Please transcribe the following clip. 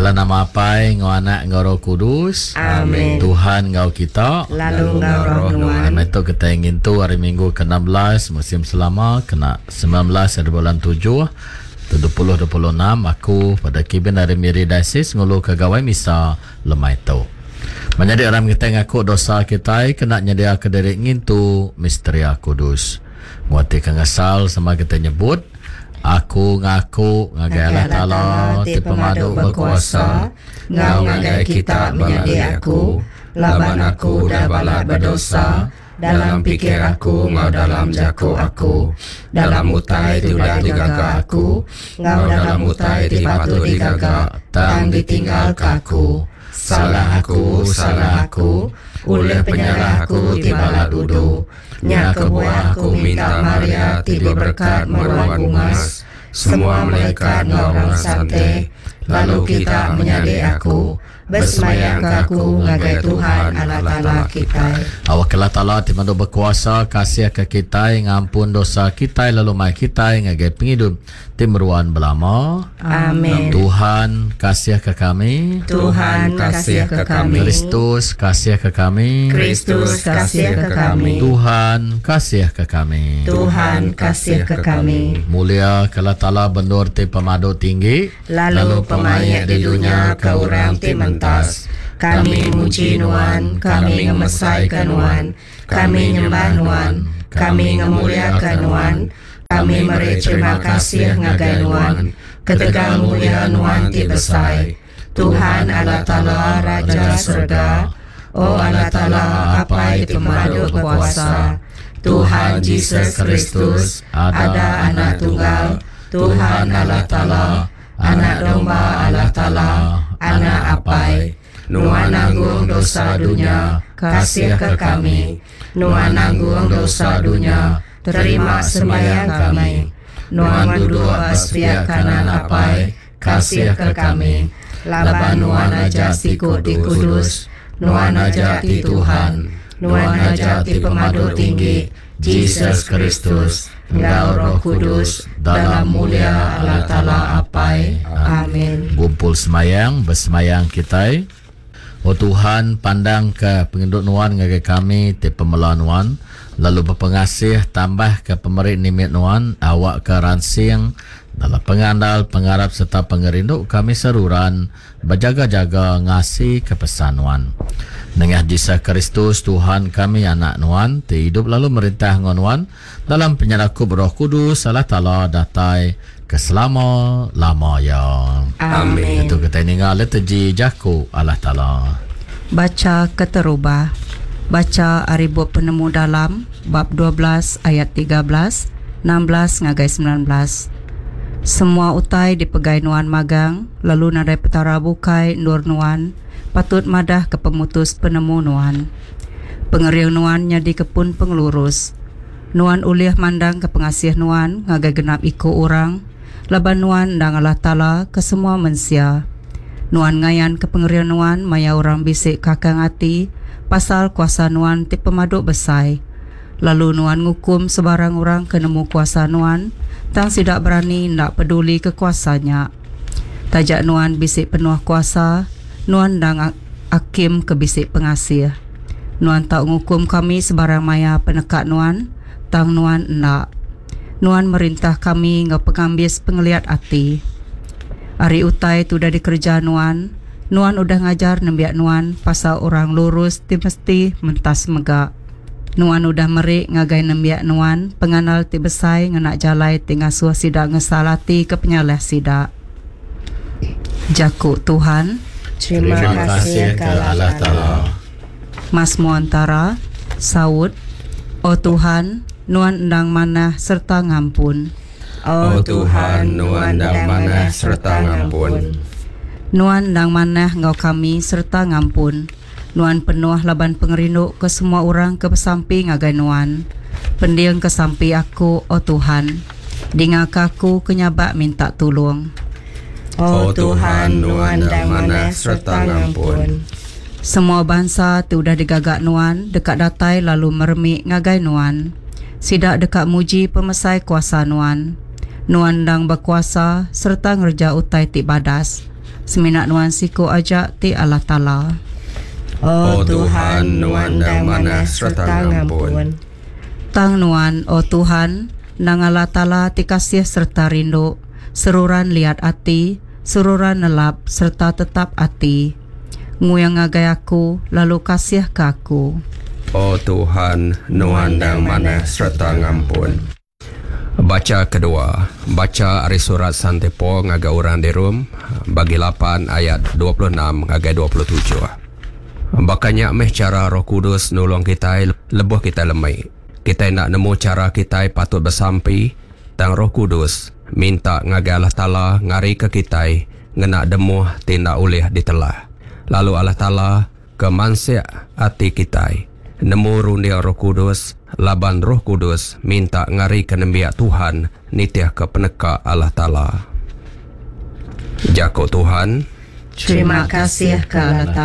Dalam nama Apai, Ngau Anak, Ngau Roh Kudus. Amin. Tuhan Ngau kita, lalu Ngau Roh Nuan. Itu kita ingin tu hari Minggu ke-16 musim selama kena 19 dari bulan 7 2026 aku pada kibin dari Miri Diocese ngulu kegawai misa lemai tu. Menjadi orang kita ngaku dosa kita kena nyedia ke diri ingin tu misteri kudus. Muati kengasal sama kita nyebut aku ngaku ngagai Allah Ta'ala ti pemadu berkuasa ngau ngagai kita menjadi aku laban aku dah balat berdosa dalam pikir aku ngau dalam jaku aku dalam utai tidak digaga aku ngau dalam utai ti patut digaga tang ditinggal kaku salah aku oleh penyalah aku ti balat dudu nya kebuah aku minta Maria ti berkat meruan bungas semua malaikat ngau sante lalu kita menyadi aku bersemayam ke aku ngagai Tuhan Allah Ta'ala kita. Awak Allah Ta'ala ti mandu berkuasa kasih ke kita ngampun dosa kita lalu mai kita ngagai penghidup ti meruan belama. Amin. Tuhan kasih ke kami. Tuhan kasih ke kami. Kristus kasih ke kami. Kristus kasih ke kami. Tuhan kasih ke kami. Tuhan kasih ke kami. Mulia ke Allah Ta'ala bendur ti pemadu tinggi lalu pemayak di dunia ke orang ti mentas. Kami muji Nuan, kami ngemesaikan Nuan, kami nyembah Nuan, kami ngemuliakan Nuan, kami meri terima kasih ngagai Nuan, ketegang mulia Nuan ti besai. Tuhan Allah Ta'ala Raja Surga, oh Allah Ta'ala apa itu pemadu berkuasa. Tuhan Yesus Kristus ada anak tunggal, Tuhan Allah Ta'ala, anak domba Allah Ta'ala, anak apai. Nuan nanggung dosa dunia, kasih ke kami. Nuan nanggung dosa dunia, terima sembahyang kami. Nuan duduk atas pihak kanan apai, kasih ke kami. Laban Nuan aja sikut di kudus, Nuan aja di Tuhan, Nuan aja di pemadu tinggi, Yesus Kristus, Engkau Roh Kudus, dalam mulia Allah Ta'ala apai. Amin. Gumpul semayang, bersemayang kita. Oh Tuhan, pandang ke pengindut Nuan ngagai kami, ti pemela Nuan, lalu berpengasih tambah ke pemerik nimit Nuan, awak ke ransing, dalam pengandal, pengarap serta pengerinduk kami seruran, berjaga-jaga ngasih ke pesan Nuan. Dengan Yesus Kristus Tuhan kami anak Nuan, ti hidup lalu merintah Nuan, dalam penyerakup Roh Kudus, Allah Ta'ala datai keselama-lamanya. Amin. Itu kita ingat liturgi jaku Allah Ta'ala. Baca keterubah. Baca Aribu Penemu Dalam bab 12 ayat 13, 16 ngagai 19. Semua utai dipegai Nuan magang, lalu nadai petara bukai nur Nuan, patut madah ke pemutus penemu Nuan. Pengeriung Nuan nyadi kepun pengelurus. Nuan uliah mandang ke pengasih Nuan ngagai genap iko orang, laban Nuan ndang Allah Ta'ala ke semua mensia. Nuan ngayan ke pengerian Nuan maya orang bisik kakang hati pasal kuasa Nuan ti pemaduk besai. Lalu Nuan ngukum sebarang orang ke nemu kuasa Nuan tang sidak berani ndak peduli kekuasanya. Tajak Nuan bisik penuh kuasa, Nuan ndang hakim ke bisik pengasih. Nuan tak ngukum kami sebarang maya penekat Nuan, tang Nuan ndak. Nuan merintah kami ngau pengambis pengeliat hati. Hari utai tu dah dikerja Nuan udah ngajar nembiak Nuan pasal orang lurus ti mesti mentas megak. Nuan udah merik ngagai nembiak Nuan penganal ti besai ngenak jalai ti ngasuh sidak ngesalati ke penyaleh sidak. Jaku Tuhan, Terima kasih ke Allah Ta'ala. Mas Muantara, Saud, oh Tuhan, Nuan endang manah serta ngampun. Oh Tuhan, Nuan endang manah serta ngampun. Nuan endang manah ngau kami serta ngampun. Nuan penuh laban pengerinduk ke semua orang ke pesampi ngagai Nuan. Pendiang ke sampi aku, oh Tuhan. Dingak aku kenyabak minta tolong. Oh Tuhan, Nuan endang manah serta ngampun. Semua bangsa tu dah digagak Nuan, dekat datai lalu meremik ngagai Nuan. Sidak dekat muji pemesai kuasa Nuan. Nuan dang berkuasa serta ngerja utai ti badas. Seminak nuan siku ajak ti Allah Ta'ala. Oh Tuhan, nuan dang manah serta ngampun. Tang nuan, oh Tuhan, nang Allah Ta'ala ti kasih serta rindu, seruran liat ati, seruran nelap serta tetap ati. Nguyang ngagai aku, lalu kasih ke aku. Oh Tuhan, nuan dang manah serta ngampun. Baca kedua, baca ari surat Santepo ngaga orang di rum bagi 8 ayat 26 ngaga 27. Bakanya meh cara Roh Kudus nulung kita lebuh kita lemai. Kita nak nemu cara kita patut bersampai tang Roh Kudus minta ngaga Allah Ta'ala ngari ke kita ngena demuh tindak ulih ditelah. Lalu Allah Ta'ala ke mansia hati kita nemu rundia Roh Kudus, laban Roh Kudus minta ngari ke nembiak Tuhan nitiah ke peneka Allah Ta'ala. Jako Tuhan, Terima kasih ke Allah Ta'ala.